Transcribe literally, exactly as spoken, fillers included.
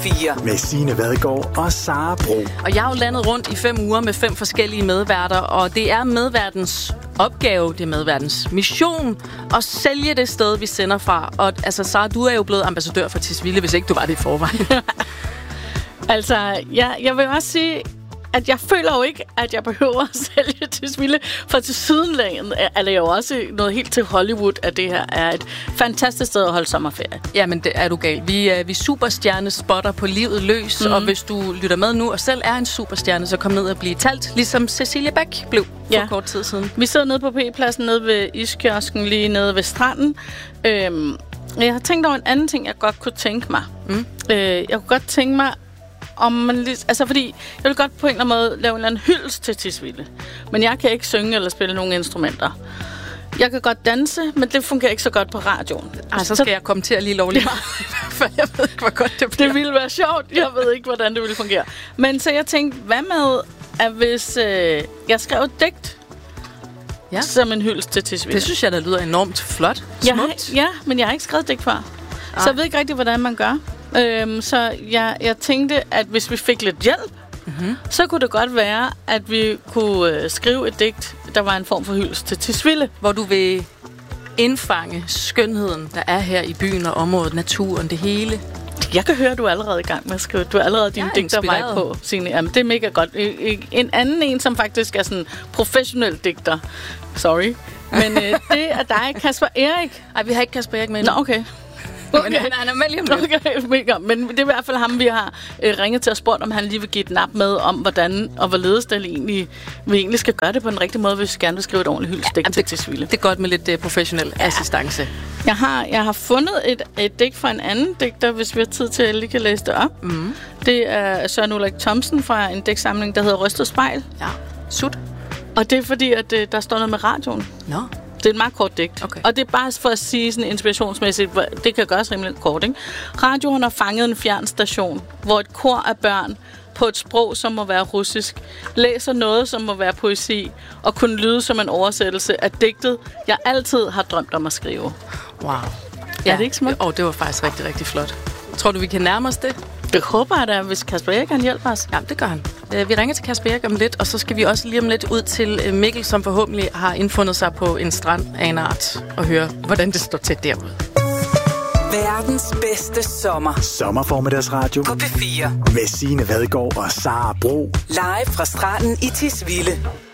fire. Med Signe Vadgaard og Sara Bro. Og jeg har jo landet rundt i fem uger med fem forskellige medværter, og det er medværtens opgave, det er medværtens mission at sælge det sted, vi sender fra. Og altså, Sara, du er jo blevet ambassadør for Tisvilde, hvis ikke du var det i forvejen. altså, jeg, jeg vil også sige, at jeg føler jo ikke, at jeg behøver at sælge Tisvilde, for til sydenlandet er det jo også noget helt til Hollywood, at det her er et fantastisk sted at holde sommerferie. Jamen, det er du galt. Vi er vi superstjernespotter på livet løs, mm. og hvis du lytter med nu og selv er en superstjerne, så kom ned og blive talt, ligesom Cecilie Bæk blev for ja. kort tid siden. Vi sidder nede på P-pladsen, nede ved iskiosken, lige nede ved stranden. Øhm, jeg har tænkt over en anden ting, jeg godt kunne tænke mig. Mm. Øh, jeg kunne godt tænke mig, om man lige, altså fordi, jeg vil godt på en eller anden måde lave en eller anden hyldest til Tisvilde. Men jeg kan ikke synge eller spille nogen instrumenter. Jeg kan godt danse, men det fungerer ikke så godt på radioen. Ej, så skal så, jeg komme til at lige lovligt meget, for jeg ved ikke, hvor godt det bliver. Det ville være sjovt. Jeg ved ikke, hvordan det ville fungere. Men så jeg tænkte, hvad med, at hvis øh, jeg skrev et digt, ja. som en hyldest til Tisvilde? Det synes jeg, der lyder enormt flot. Smukt. Ja, men jeg har ikke skrevet digt før. Ej. Så jeg ved ikke rigtig, hvordan man gør. Øhm, så jeg, jeg tænkte, at hvis vi fik lidt hjælp, mm-hmm. så kunne det godt være, at vi kunne øh, skrive et digt, der var en form for hyldest til Tisvilde. Hvor du vil indfange skønheden, der er her i byen og området, naturen, det hele. Jeg kan høre, at du er allerede i gang med at skrive. Du er allerede din digtervej på, Signe. Jamen, det er mega godt. En anden en, som faktisk er sådan professionel digter. Sorry. Men øh, det er dig, Kasper Erik. Ej, vi har ikke Kasper Erik med. Nå, okay. Okay. Men han er med lige om lidt. Okay, mega. Men det er i hvert fald ham, vi har øh, ringet til og spurgt, om han lige vil give et nap med, om hvordan og hvorledes det egentlig, vi egentlig skal gøre det på en rigtig måde, hvis vi gerne vil skrive et ordentligt hyldestigt ja, til Tisvilde. Det er godt med lidt uh, professionel ja. assistance. Jeg har, jeg har fundet et, et digt fra en anden digter, hvis vi har tid til, at jeg lige kan læse det op. Mm. Det er Søren Ulrik Thomsen fra en digtsamling, der hedder Rystet Spejl. Ja, sut. Og det er fordi, at øh, der står noget med radioen. Nå. No. Det er et meget kort digt. Okay. Og det er bare for at sige sådan inspirationsmæssigt, det kan gøres rimelig kort, ikke? Radioen har fanget en fjern station, hvor et kor af børn på et sprog, som må være russisk, læser noget, som må være poesi, og kunne lyde som en oversættelse af digtet, jeg altid har drømt om at skrive. Wow. Ja, er det ikke smukt? Åh, oh, det var faktisk rigtig, rigtig flot. Tror du, vi kan nærme os det? Det håber jeg da, hvis Kasper Erik kan hjælpe os. Ja, det gør han. Vi ringer til Kasper Erik om lidt, og så skal vi også lige om lidt ud til Mikkel, som forhåbentlig har indfundet sig på en strand af en art, og høre, hvordan det står til derude. Verdens bedste sommer. Sommerformiddagsradio på P fire. Med Signe Vadgaard og Sara Bro. Live fra stranden i Tisvilde.